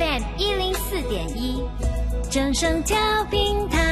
FM 104.1，正声调频台。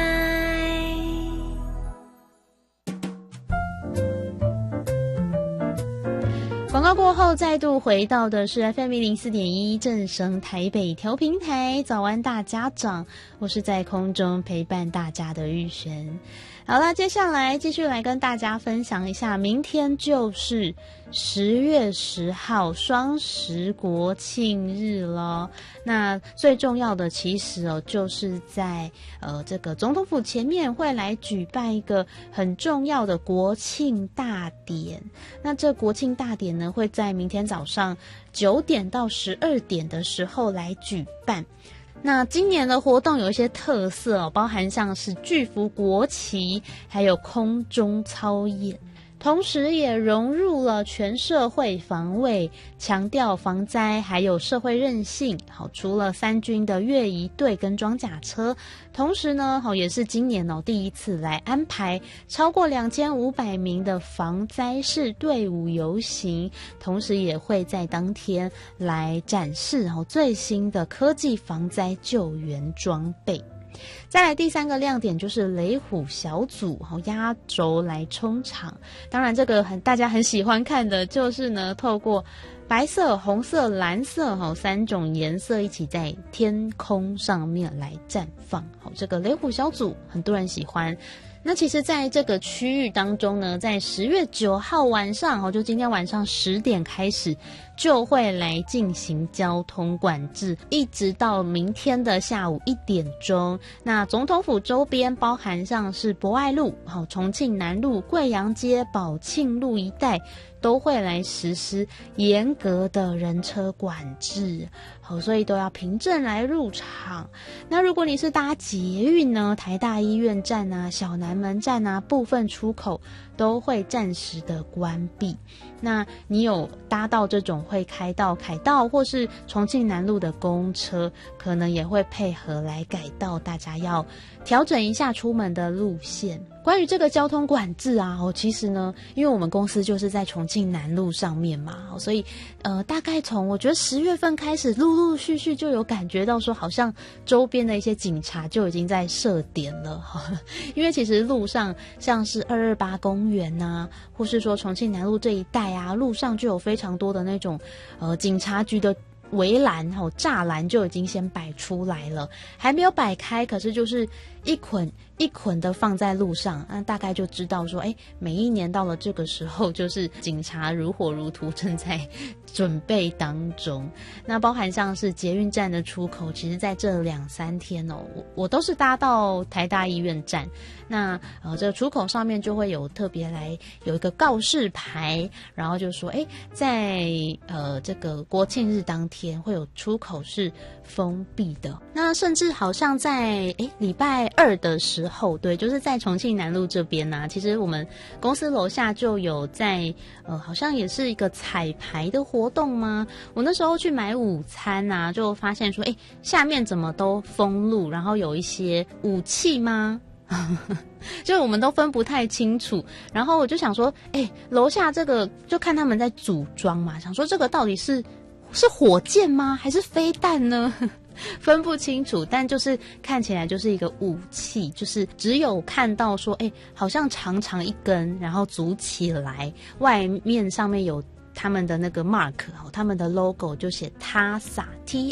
广告过后，再度回到的是 FM 104.1正声台北调频台。早安大家长，我是在空中陪伴大家的玉璇。好啦，接下来继续来跟大家分享一下，明天就是10月10号双十国庆日了。那最重要的其实就是在这个总统府前面会来举办一个很重要的国庆大典。那这国庆大典呢，会在明天早上9点到12点的时候来举办。那今年的活动有一些特色包含像是巨幅国旗，还有空中操演，同时也融入了全社会防卫，强调防灾还有社会韧性。好，除了3军的越仪队跟装甲车，同时呢也是今年第一次来安排超过2500名的防灾式队伍游行，同时也会在当天来展示最新的科技防灾救援装备。再来第3个亮点就是雷虎小组压轴来冲场。当然这个大家很喜欢看的就是呢，透过白色、红色、蓝色3种颜色一起在天空上面来绽放。这个雷虎小组很多人喜欢。那其实在这个区域当中呢，在10月9号晚上就今天晚上10点开始就会来进行交通管制，一直到明天的下午1点钟。那总统府周边包含像是博爱路、重庆南路、贵阳街、宝庆路一带都会来实施严格的人车管制，所以都要凭证来入场。那如果你是搭捷运呢，台大医院站啊、小南门站啊，部分出口都会暂时的关闭。那你有搭到这种会开到凯道或是重庆南路的公车，可能也会配合来改道，大家要调整一下出门的路线。关于这个交通管制啊，其实呢，因为我们公司就是在重庆南路上面嘛，所以大概从我觉得10月份开始，陆陆续续就有感觉到说，好像周边的一些警察就已经在设点了。因为其实路上像是228公园啊，或是说重庆南路这一带啊，路上就有非常多的那种警察局的围栏栅栏就已经先摆出来了，还没有摆开，可是就是一捆一捆的放在路上，那大概就知道说，每一年到了这个时候，就是警察如火如荼正在准备当中。那包含像是捷运站的出口，其实在这2-3天我都是搭到台大医院站。那这个出口上面就会有特别来有一个告示牌，然后就说，在这个国庆日当天会有出口是封闭的。那甚至好像在礼拜2的时候，对，就是在重庆南路这边啊，其实我们公司楼下就有在好像也是一个彩排的活动吗？我那时候去买午餐啊，就发现说，下面怎么都封路，然后有一些武器吗？就我们都分不太清楚，然后我就想说，楼下这个就看他们在组装嘛，想说这个到底是火箭吗？还是飞弹呢？分不清楚，但就是看起来就是一个武器，就是只有看到说，好像长长一根，然后组起来，外面上面有他们的那个 mark， 他们的 logo 就写 TASA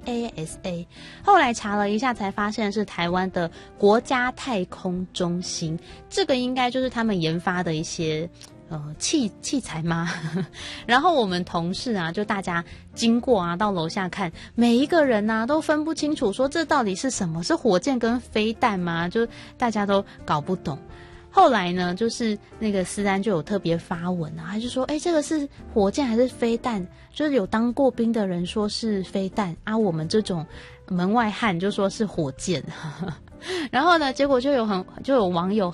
TASA。 后来查了一下才发现是台湾的国家太空中心，这个应该就是他们研发的一些器材吗？然后我们同事啊，就大家经过啊，到楼下看，每一个人啊都分不清楚，说这到底是什么？是火箭跟飞弹吗？就大家都搞不懂。后来呢，就是那个思安就有特别发文啊，他就说，这个是火箭还是飞弹？就是有当过兵的人说是飞弹啊，我们这种门外汉就说是火箭。然后呢，结果就有网友